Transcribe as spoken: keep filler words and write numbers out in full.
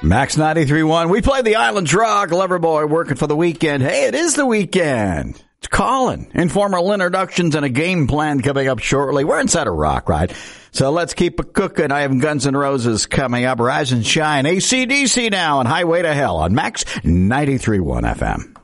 Max ninety-three point one. We play the Islands Rock. Loverboy working for the weekend. Hey, it is the weekend. It's Colin. Informal introductions and a game plan coming up shortly. We're inside a rock, right? So let's keep it cooking. I have Guns N' Roses coming up. Rise and Shine. A C D C now on Highway to Hell on Max ninety-three point one F M.